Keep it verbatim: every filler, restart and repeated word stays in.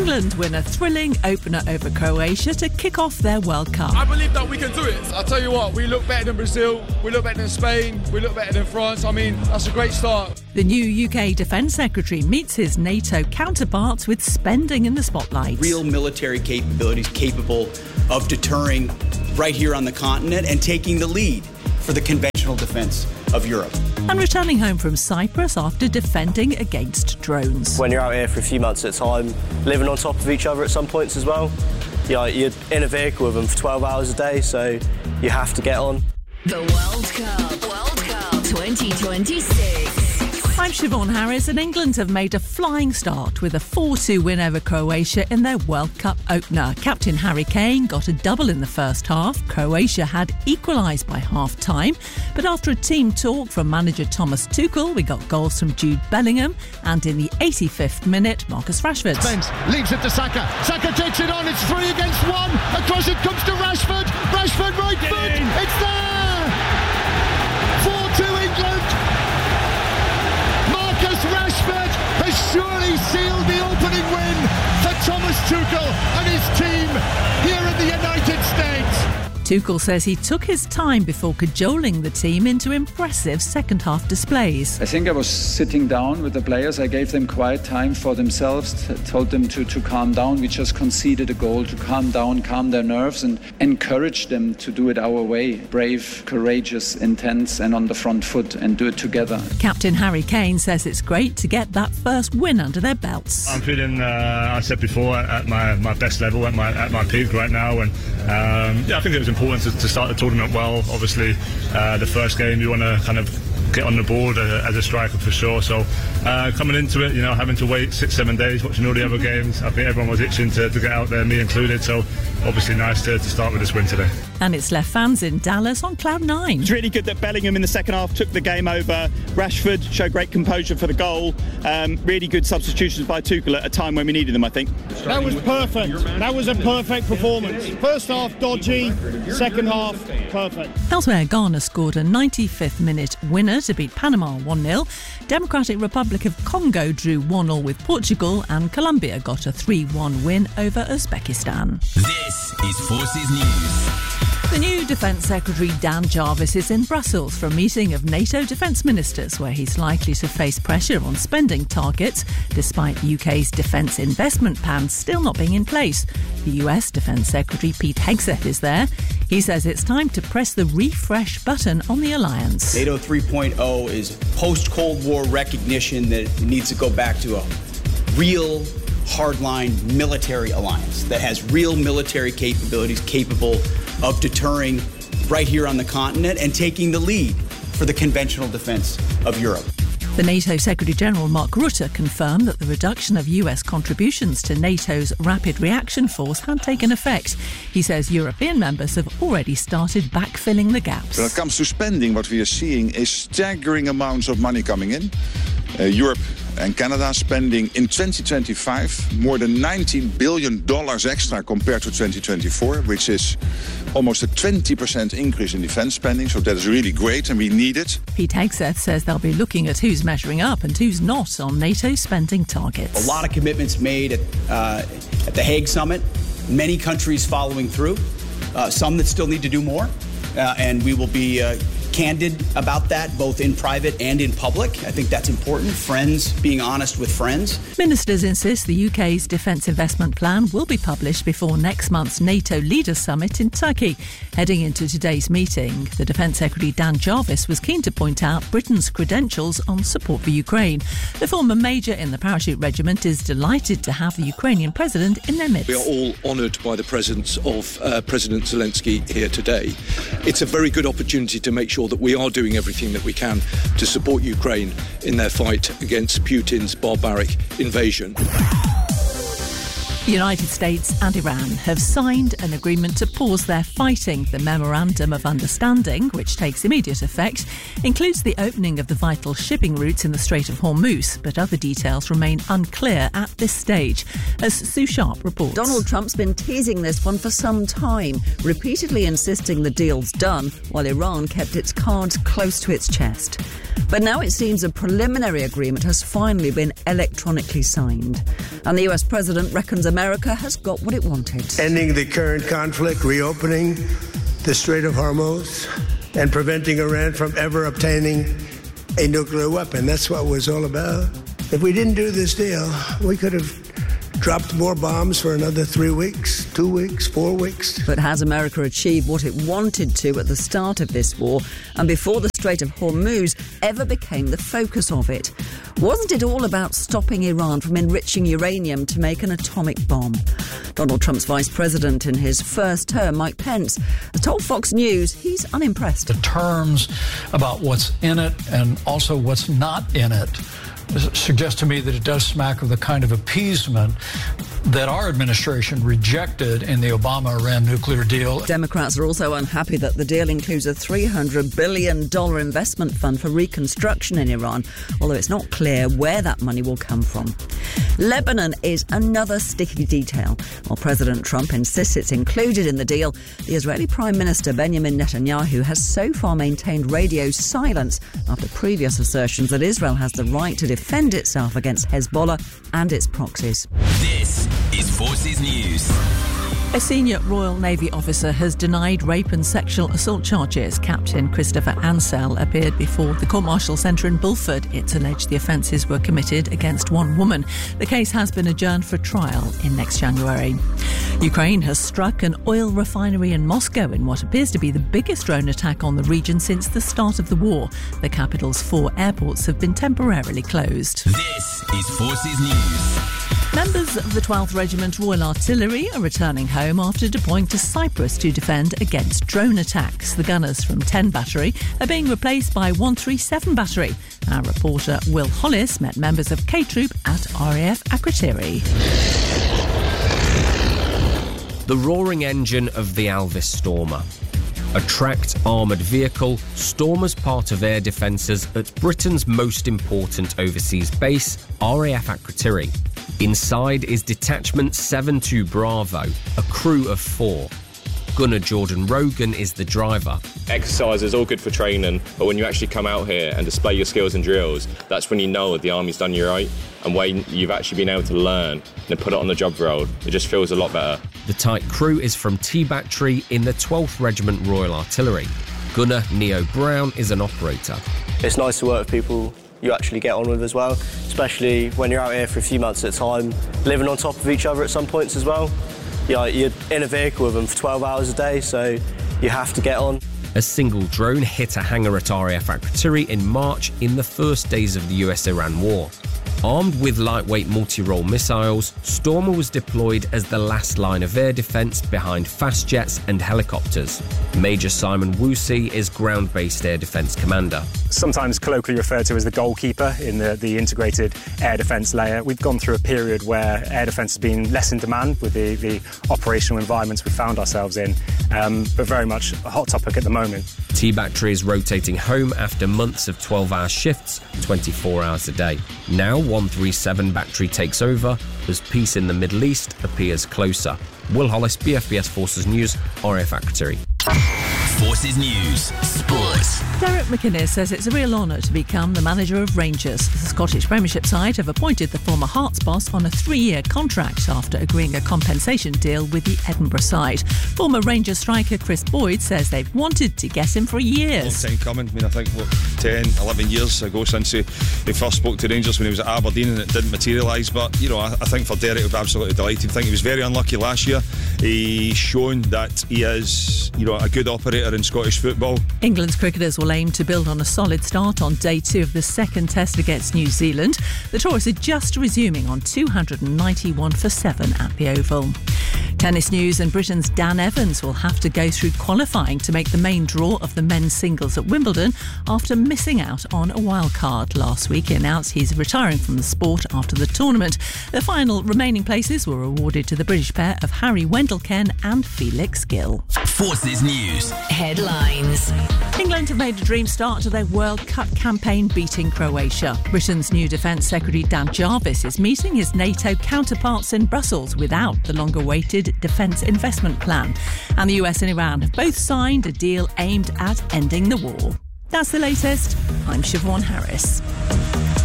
England win a thrilling opener over Croatia to kick off their World Cup. I believe that we can do it. I'll tell you what, we look better than Brazil, we look better than Spain, we look better than France. I mean, that's a great start. The new U K Defence Secretary meets his NATO counterparts with spending in the spotlight. Real military capabilities capable of deterring right here on the continent and taking the lead for the conventional defence of Europe. And returning home from Cyprus after defending against drones. When you're out here for a few months at a time, living on top of each other at some points as well, you know, you're in a vehicle with them for twelve hours a day, so you have to get on. The World Cup, World Cup twenty twenty-six. I'm Siobhan Harris, and England have made a flying start with a four two win over Croatia in their World Cup opener. Captain Harry Kane got a double in the first half. Croatia had equalised by half-time, but after a team talk from manager Thomas Tuchel, we got goals from Jude Bellingham, and in the eighty-fifth minute, Marcus Rashford. Spence leaves it to Saka. Saka takes it on. It's three against one. Across it comes to Rashford. Rashford right foot. It's there. four two England. Marcus Rashford has surely sealed the opening win for Thomas Tuchel and his team here in the United States. Tuchel says he took his time before cajoling the team into impressive second-half displays. I think I was sitting down with the players. I gave them quiet time for themselves, t- told them to, to calm down. We just conceded a goal, to calm down, calm their nerves, and encourage them to do it our way. Brave, courageous, intense, and on the front foot, and do it together. Captain Harry Kane says it's great to get that first win under their belts. I'm feeling, uh, I said before, at my, my best level, at my at my peak right now, and um, yeah, I think it was important to, to start the tournament well. Obviously, uh, the first game you want to kind of get on the board uh, as a striker for sure. So uh, coming into it, you know, having to wait six, seven days watching all the other games, I think everyone was itching to, to get out there, me included. So obviously nice to, to start with this win today. And it's left fans in Dallas on cloud nine. It's really good that Bellingham in the second half took the game over. Rashford showed great composure for the goal. Um, really good substitutions by Tuchel at a time when we needed them, I think. That was perfect. That was a perfect performance. First half dodgy, second half perfect. Elsewhere, Ghana scored a ninety-fifth minute winner to beat Panama one nil. Democratic Republic of Congo drew one all with Portugal, and Colombia got a three one win over Uzbekistan. This is Forces News. The new Defence Secretary Dan Jarvis is in Brussels for a meeting of NATO defence ministers, where he's likely to face pressure on spending targets, despite U K's defence investment plan still not being in place. The U S Defence Secretary Pete Hegseth is there. He says it's time to press the refresh button on the alliance. NATO three point oh is post-Cold War recognition that it needs to go back to a real hardline military alliance that has real military capabilities capable of deterring right here on the continent and taking the lead for the conventional defence of Europe. The NATO Secretary-General Mark Rutte confirmed that the reduction of U S contributions to NATO's Rapid Reaction Force had taken effect. He says European members have already started backfilling the gaps. When it comes to spending, what we are seeing is staggering amounts of money coming in. Uh, Europe and Canada spending in twenty twenty-five more than nineteen billion dollars extra compared to twenty twenty-four, which is almost a twenty percent increase in defence spending. So that is really great and we need it. Pete Hegseth says they'll be looking at who's measuring up and who's not on NATO spending targets. A lot of commitments made at, uh, at the Hague Summit. Many countries following through. Uh, some that still need to do more. Uh, and we will be uh, candid about that, both in private and in public. I think that's important. Friends, being honest with friends. Ministers insist the U K's defence investment plan will be published before next month's NATO Leaders Summit in Turkey. Heading into today's meeting, the Defence Secretary Dan Jarvis was keen to point out Britain's credentials on support for Ukraine. The former major in the Parachute Regiment is delighted to have the Ukrainian president in their midst. We are all honoured by the presence of uh, President Zelensky here today. It's a very good opportunity to make sure that we are doing everything that we can to support Ukraine in their fight against Putin's barbaric invasion. The United States and Iran have signed an agreement to pause their fighting. The Memorandum of Understanding, which takes immediate effect, includes the opening of the vital shipping routes in the Strait of Hormuz, but other details remain unclear at this stage. As Sue Sharp reports. Donald Trump's been teasing this one for some time, repeatedly insisting the deal's done, while Iran kept its cards close to its chest. But now it seems a preliminary agreement has finally been electronically signed. And the U S president reckons a America has got what it wanted. Ending the current conflict, reopening the Strait of Hormuz, and preventing Iran from ever obtaining a nuclear weapon. That's what it was all about. If we didn't do this deal, we could have dropped more bombs for another three weeks, two weeks, four weeks. But has America achieved what it wanted to at the start of this war and before the Strait of Hormuz ever became the focus of it? Wasn't it all about stopping Iran from enriching uranium to make an atomic bomb? Donald Trump's vice president in his first term, Mike Pence, has told Fox News he's unimpressed. The terms about what's in it and also what's not in it suggests to me that it does smack of the kind of appeasement that our administration rejected in the Obama-Iran nuclear deal. Democrats are also unhappy that the deal includes a three hundred billion dollars investment fund for reconstruction in Iran, although it's not clear where that money will come from. Lebanon is another sticky detail. While President Trump insists it's included in the deal, the Israeli Prime Minister Benjamin Netanyahu has so far maintained radio silence after previous assertions that Israel has the right to defend itself against Hezbollah and its proxies. This is Forces News. A senior Royal Navy officer has denied rape and sexual assault charges. Captain Christopher Ansell appeared before the Court Martial Centre in Bulford. It's alleged the offences were committed against one woman. The case has been adjourned for trial in next January. Ukraine has struck an oil refinery in Moscow in what appears to be the biggest drone attack on the region since the start of the war. The capital's four airports have been temporarily closed. This is Forces News. Members of the twelfth Regiment Royal Artillery are returning home after deploying to Cyprus to defend against drone attacks. The gunners from ten Battery are being replaced by one thirty-seven Battery. Our reporter Will Hollis met members of K Troop at R A F Akrotiri. The roaring engine of the Alvis Stormer. A tracked armoured vehicle, Stormer's part of air defences at Britain's most important overseas base, R A F Akrotiri. Inside is Detachment seven two Bravo, a crew of four. Gunner Jordan Rogan is the driver. Exercise is all good for training, but when you actually come out here and display your skills and drills, that's when you know that the Army's done you right, and when you've actually been able to learn and put it on the job role, it just feels a lot better. The tight crew is from T Battery in the twelfth Regiment Royal Artillery. Gunner Neo Brown is an operator. It's nice to work with people you actually get on with as well, especially when you're out here for a few months at a time, living on top of each other at some points as well. You know, you're in a vehicle with them for twelve hours a day, so you have to get on. A single drone hit a hangar at R A F Akrotiri in March in the first days of the U S Iran war. Armed with lightweight multi-role missiles, Stormer was deployed as the last line of air defence behind fast jets and helicopters. Major Simon Woosi is ground-based air defence commander. Sometimes colloquially referred to as the goalkeeper in the, the integrated air defence layer. We've gone through a period where air defence has been less in demand with the, the operational environments we found ourselves in, um, but very much a hot topic at the moment. T Battery is rotating home after months of twelve-hour shifts, twenty-four hours a day. Now one thirty-seven Battery takes over as peace in the Middle East appears closer. Will Hollis, B F B S Forces News, R A F Akrotiri. Forces News, Sports. Derek McInnes says it's a real honour to become the manager of Rangers. The Scottish Premiership side have appointed the former Hearts boss on a three-year contract after agreeing a compensation deal with the Edinburgh side. Former Rangers striker Chris Boyd says they've wanted to get him for years. Long time coming. I mean, I think, what, ten, eleven years ago since he, he first spoke to Rangers when he was at Aberdeen and it didn't materialise. But, you know, I, I think for Derek, we're absolutely delighted. I think he was very unlucky last year. He's shown that he is, you know, a good operator in Scottish football. England's cricketers will aim to build on a solid start on day two of the second test against New Zealand. The Tories are just resuming on two hundred ninety-one for seven at the Oval. Tennis news, and Britain's Dan Evans will have to go through qualifying to make the main draw of the men's singles at Wimbledon after missing out on a wild card. Last week he announced he's retiring from the sport after the tournament. The final remaining places were awarded to the British pair of Harry Wendelken and Felix Gill. Forces News. Headlines. England have made a dream start to their World Cup campaign, beating Croatia. Britain's new Defence Secretary Dan Jarvis is meeting his NATO counterparts in Brussels without the long-awaited defence investment plan. And the U S and Iran have both signed a deal aimed at ending the war. That's the latest. I'm Siobhan Harris.